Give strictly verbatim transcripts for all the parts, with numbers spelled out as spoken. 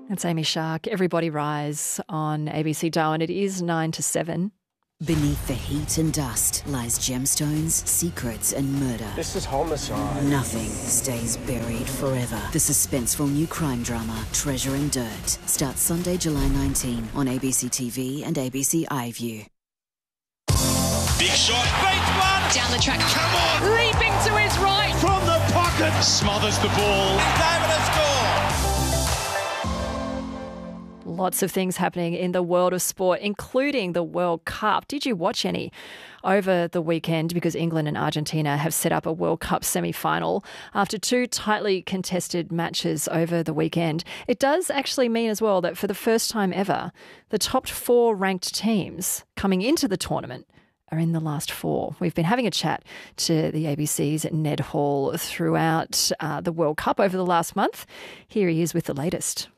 It's Amy Shark. Everybody Rise on A B C Darwin. It is nine to seven. Beneath the heat and dust lies gemstones, secrets and murder. This is homicide. Nothing stays buried forever. The suspenseful new crime drama, Treasure and Dirt, starts Sunday, July nineteenth on A B C T V and A B C iView. Big shot, beats one! Down the track. Come on! Leaping to his right! From the pocket! Smothers the ball. And David has scored! Lots of things happening in the world of sport, including the World Cup. Did you watch any over the weekend? Because England and Argentina have set up a World Cup semi-final after two tightly contested matches over the weekend. It does actually mean as well that for the first time ever, the top four ranked teams coming into the tournament are in the last four. We've been having a chat to the A B C's Ned Hall throughout uh, the World Cup over the last month. Here he is with the latest.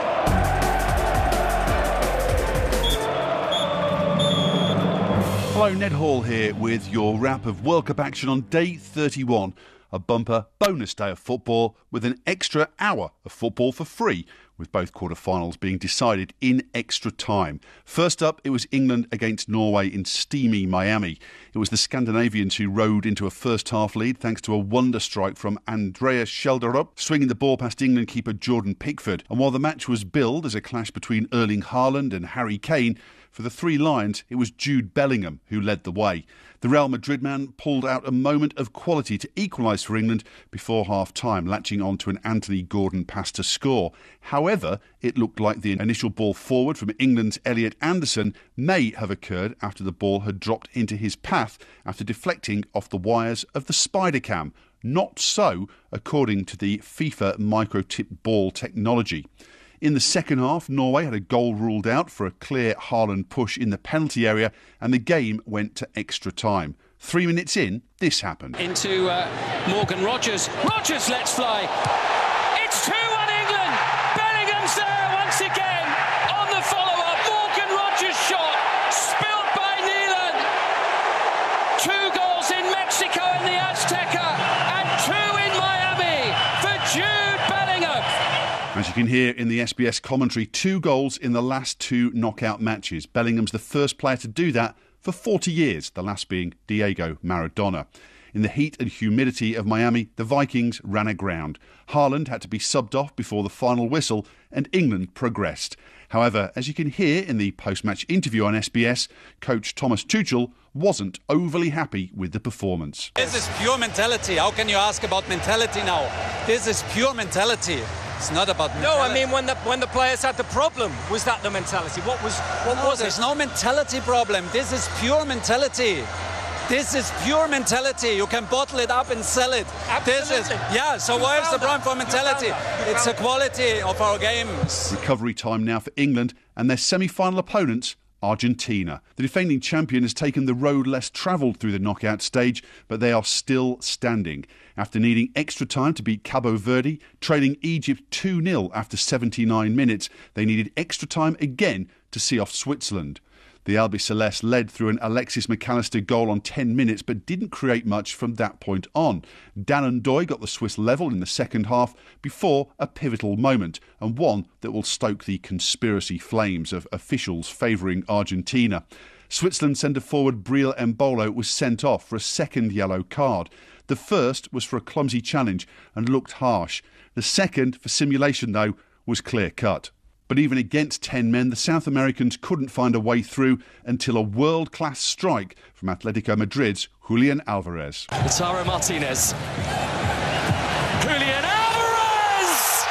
Hello, Ned Hall here with your wrap of World Cup action on day thirty-one. A bumper bonus day of football with an extra hour of football for free, with both quarter-finals being decided in extra time. First up, it was England against Norway in steamy Miami. It was the Scandinavians who rode into a first-half lead thanks to a wonder strike from Andreas Schjelderup, swinging the ball past England keeper Jordan Pickford. And while the match was billed as a clash between Erling Haaland and Harry Kane, for the Three Lions, it was Jude Bellingham who led the way. The Real Madrid man pulled out a moment of quality to equalise for England before half-time, latching on to an Anthony Gordon pass to score. However, it looked like the initial ball forward from England's Elliot Anderson may have occurred after the ball had dropped into his path after deflecting off the wires of the Spider Cam. Not so, according to the FIFA microtip ball technology. In the second half, Norway had a goal ruled out for a clear Haaland push in the penalty area, and the game went to extra time. Three minutes in, this happened. Into uh, Morgan Rogers. Rogers lets fly. It's two one England. Bellingham's there once again on the follow-up. Morgan Rogers shot, spilled by Neelan. Two goals in Mexico in the Azteca, and two in Miami for Jude Bellingham. As you can hear in the S B S commentary, two goals in the last two knockout matches. Bellingham's the first player to do that for forty years, the last being Diego Maradona. In the heat and humidity of Miami, the Vikings ran aground. Haaland had to be subbed off before the final whistle, and England progressed. However, as you can hear in the post-match interview on S B S, coach Thomas Tuchel wasn't overly happy with the performance. This is pure mentality. How can you ask about mentality now? This is pure mentality. It's not about mentality. No, I mean when the when the players had the problem, was that the mentality? What was what no, was there's it? no mentality problem. This is pure mentality. This is pure mentality. You can bottle it up and sell it. Absolutely. This is yeah. So You where's the found problem that. for You mentality? found that. You It's the found quality of our games. Recovery time now for England and their semi-final opponents, Argentina. The defending champion has taken the road less travelled through the knockout stage, but they are still standing. After needing extra time to beat Cabo Verde, trailing Egypt two nil after seventy-nine minutes, they needed extra time again to see off Switzerland. The Albiceleste led through an Alexis McAllister goal on ten minutes, but didn't create much from that point on. Dan Ndoye got the Swiss level in the second half before a pivotal moment, and one that will stoke the conspiracy flames of officials favouring Argentina. Switzerland centre-forward Breel Embolo was sent off for a second yellow card. The first was for a clumsy challenge and looked harsh. The second, for simulation though, was clear-cut. But even against ten men, the South Americans couldn't find a way through until a world-class strike from Atletico Madrid's Julian Alvarez. Lautaro Martinez. Julian Alvarez!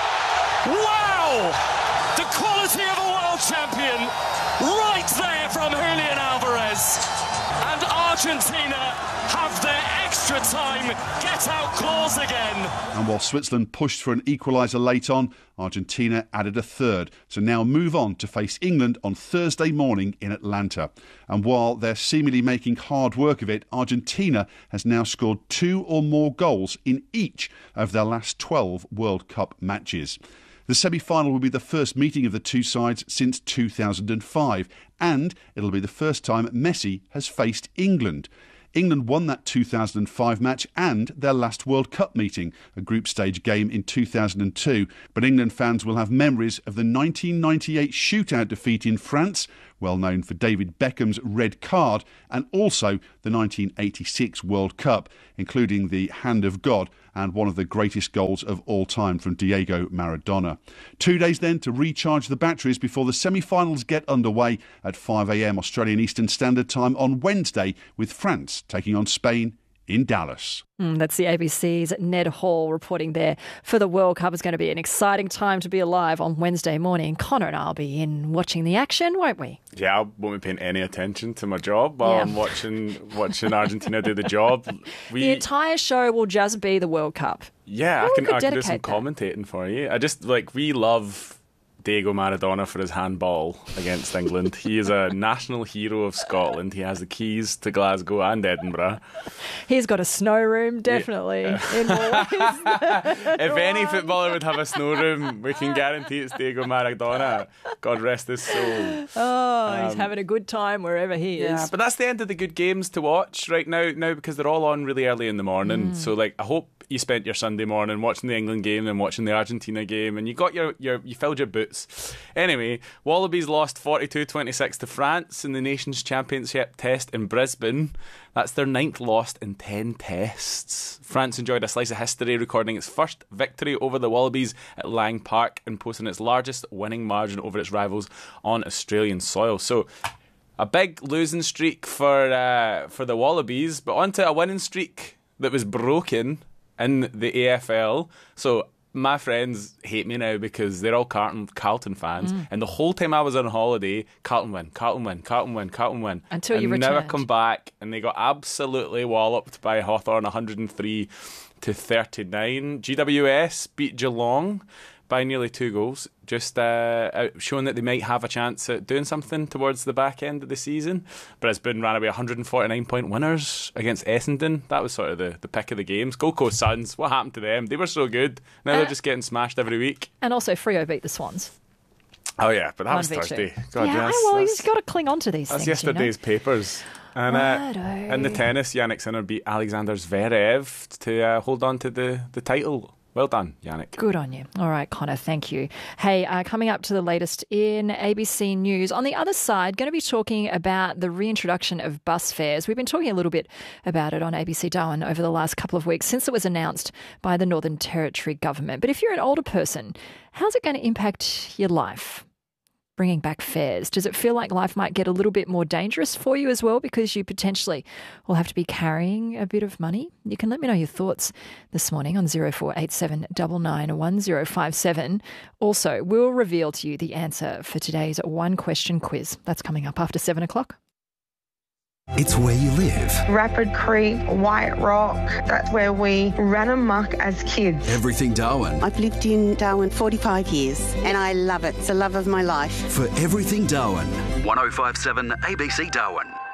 Wow! The quality of a world champion right there from Julian Alvarez. And Argentina have their extra time get-out clause again. And while Switzerland pushed for an equaliser late on, Argentina added a third, so now move on to face England on Thursday morning in Atlanta. And while they're seemingly making hard work of it, Argentina has now scored two or more goals in each of their last twelve World Cup matches. The semi-final will be the first meeting of the two sides since two thousand five, and it'll be the first time Messi has faced England. England won that two thousand five match and their last World Cup meeting, a group stage game in two thousand two. But England fans will have memories of the nineteen ninety-eight shootout defeat in France, well known for David Beckham's red card, and also the nineteen eighty-six World Cup, including the Hand of God and one of the greatest goals of all time from Diego Maradona. Two days then to recharge the batteries before the semi-finals get underway at five a m Australian Eastern Standard Time on Wednesday, with France taking on Spain in Dallas. Mm, that's the A B C's Ned Hall reporting there for the World Cup. It's going to be an exciting time to be alive on Wednesday morning. Connor and I will be in watching the action, won't we? Yeah, I won't be paying any attention to my job while Yeah. I'm watching watching Argentina do the job. We, The entire show will just be the World Cup. yeah, Well, I we can, could I can do some dedicate that. commentating for you. I just, like, we love Diego Maradona for his handball against England. He is a national hero of Scotland. He has the keys to Glasgow and Edinburgh. He's got a snow room, definitely, in more ways. If any footballer would have a snow room, we can guarantee it's Diego Maradona. God rest his soul. Oh, he's having a good time wherever he is. Yeah, but that's the end of the good games to watch right now, now because they're all on really early in the morning. So, like, I hope you spent your Sunday morning watching the England game and watching the Argentina game, and you got your, your you filled your boots. Anyway, Wallabies lost forty-two twenty-six to France in the Nations Championship test in Brisbane. That's their ninth loss in ten tests. France enjoyed a slice of history, recording its first victory over the Wallabies at Lang Park and posting its largest winning margin over its rivals on Australian soil. So, a big losing streak for uh, for the Wallabies, but onto a winning streak that was broken in the A F L. So my friends hate me now because they're all Carlton, Carlton fans, mm. and the whole time I was on holiday, Carlton win, Carlton win, Carlton win, Carlton win. Until and you never returned. come back, and they got absolutely walloped by Hawthorn one hundred three to thirty-nine. G W S beat Geelong by nearly two goals, just uh, showing that they might have a chance at doing something towards the back end of the season. Brisbane ran away one hundred forty-nine point winners against Essendon. That was sort of the, the pick of the games. Gold Coast Suns, what happened to them? They were so good. Now Uh, they're just getting smashed every week. And also, Freo beat the Swans. Oh yeah, but that One was v two. Thursday. God, yeah, that's, well, that's, you've got to cling on to these that's things. yesterday's You know? papers. And Righto. uh, in the tennis, Yannick Sinner beat Alexander Zverev to uh, hold on to the, the title. Well done, Yannick. Good on you. All right, Connor, thank you. Hey, uh, coming up to the latest in A B C News. On the other side, going to be talking about the reintroduction of bus fares. We've been talking a little bit about it on A B C Darwin over the last couple of weeks since it was announced by the Northern Territory government. But if you're an older person, how's it going to impact your life? Bringing back fares. Does it feel like life might get a little bit more dangerous for you as well because you potentially will have to be carrying a bit of money? You can let me know your thoughts this morning on zero four eight seven nine nine one zero five seven. Also, we'll reveal to you the answer for today's one question quiz. That's coming up after seven o'clock. It's where you live. Rapid Creek, White Rock, that's where we ran amok as kids. Everything Darwin. I've lived in Darwin forty-five years and I love it. It's the love of my life. For Everything Darwin. one oh five seven A B C Darwin.